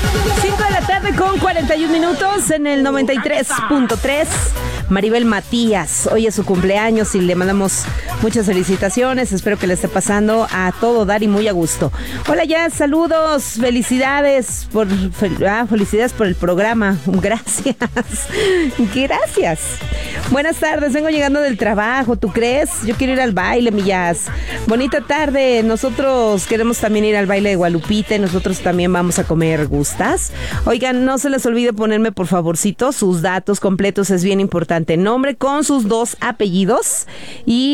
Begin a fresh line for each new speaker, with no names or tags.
5 de la tarde con 41 minutos en el 93.3. Maribel Matías, hoy es su cumpleaños y le mandamos muchas felicitaciones. Espero que le esté pasando a todo dar y muy a gusto. Hola, ya, saludos, felicidades por el programa. Gracias. Gracias. Buenas tardes, vengo llegando del trabajo, ¿tú crees? Yo quiero ir al baile, mi Jazz. Bonita tarde, nosotros queremos también ir al baile de Gualupita y nosotros también vamos a comer gustas. Oigan, no se les olvide ponerme por favorcito sus datos completos, es bien importante. Nombre con sus 2 apellidos y